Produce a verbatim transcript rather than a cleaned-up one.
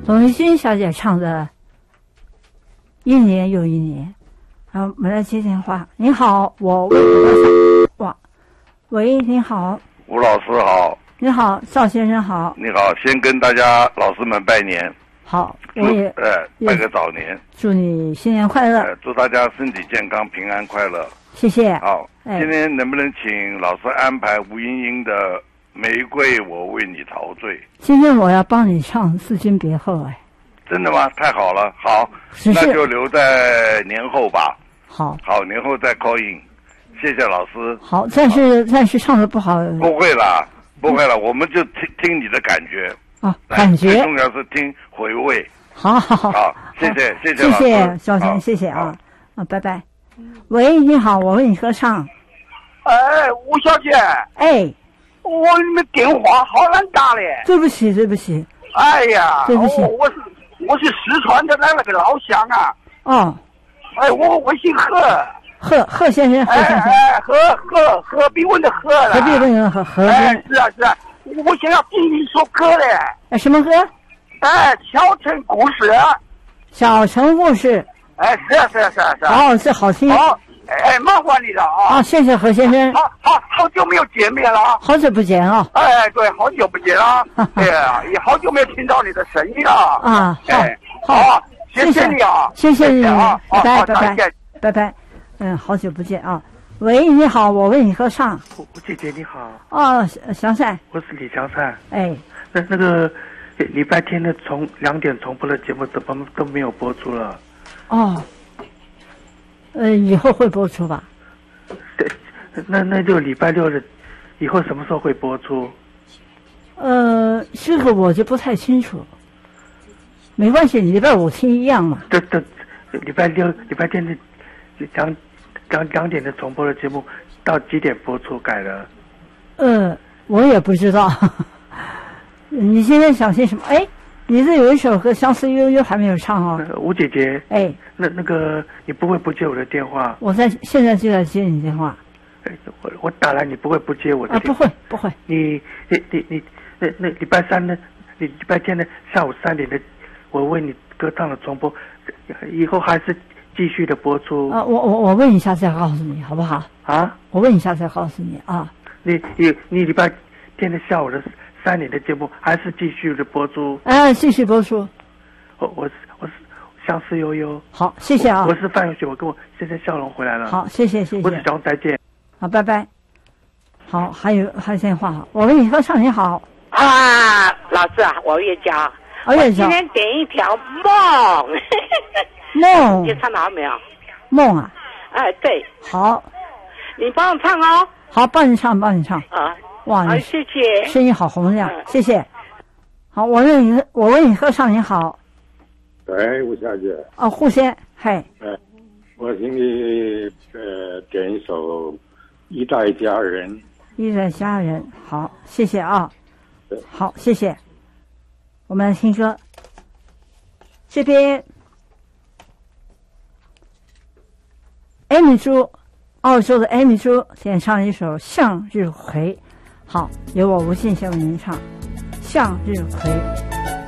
董丽君小姐唱的《一年又一年》。好，我们来接电话。您好，我哇，喂，您好， 吴老师好。 你好，赵先生好。 你好，先跟大家老师们拜年。 好，我也呃拜个早年， 祝你新年快乐。 呃，祝大家身体健康，平安快乐。 谢谢。 好， 哎、 今天能不能请老师安排吴英英的《玫瑰我为你陶醉》？ 今天我要帮你唱《思君别后》。哎， 真的吗？太好了，好，那就留在年后吧。 好， 好，年后再 call in。谢谢老师。 好，但是但是唱的不好。 不会啦，不会了，我们就听听你的感觉。 啊，感觉。 最重要是听回味。 好好好。 好，谢谢谢谢谢谢小贤，谢谢啊啊，拜拜。喂，你好，我为你合唱。 哎，吴小姐。 哎。 我你们电话好难打嘞。 对不起，对不起。 哎呀， 对不起， 我我是我是四川的那那个老乡啊。 哦。 哎，我我姓何。 贺贺先生，贺先生。 哎，何何何必问的何了。 何必问的何何？ 哎，是啊是啊，我想要听一首歌嘞。 哎，什么歌？ 哎，小城故事。 小城故事。 哎，是啊是啊是啊是啊。 哦，这好听。 好，哎，麻烦你了啊。 啊，谢谢何先生。 好好好久没有见面了。 好久不见啊。 哎，对，好久不见了。哎呀，也好久没有听到你的声音了。 啊， 好，好，谢谢你啊， 谢谢你啊， 拜拜拜拜拜拜。嗯，好久不见啊。喂，你好，我为你合唱。 吴姐姐你好。 哦，祥善。 我是李祥善。 哎。 那那个礼拜天的重两点重播的节目怎么都没有播出了？ 哦。呃，以后会播出吧？ 对，那那就礼拜六的，以后什么时候会播出？ 呃，这个我就不太清楚。没关系，礼拜五听一样嘛。 这这礼拜六、礼拜天的两两两点的重播的节目到几点播出改了？ 呃，我也不知道。你现在想听什么？哎，你这有一首歌《相思悠悠》还没有唱哦。 吴姐姐。 哎。 那那个你不会不接我的电话？ 我在现在就在接你电话。 我我打来你不会不接我的电话？ 啊，不会不会。 你你你你那那礼拜三的，你礼拜天的下午三点的，我为你歌唱的重播，以后还是继续的播出。 啊，我我我问一下再告诉你好不好？ 啊？ 我问一下再告诉你啊。 你你你礼拜天的下午的三点的节目还是继续的播出？ 哎，继续播出。 我我是我是相思悠悠。 好，谢谢啊。 我, 我是范永雪，我跟我先生笑容回来了。 好，谢谢谢谢。 我是小再见。 好，拜拜。好，还有还有电话，我为你合唱，你好。 啊，老师啊，我月娇。 我月娇。 今天点一条梦。 梦。 你唱的好没有？ 梦啊。 哎，对。 好。 你帮我唱哦。 好，帮你唱，帮你唱。 啊。 哇， 好，谢谢。 声音好洪亮，嗯、谢谢。好，我为你，我为你合唱，你好。 喂，吴小姐。 哦，胡先，嗨。 哎，我请你呃点一首《一代佳人》。 一代佳人，好，谢谢啊。好，谢谢。我们来听歌。这边，艾米珠，澳洲的艾米珠演唱一首《向日葵》。好，由我吴信先为您唱《向日葵》。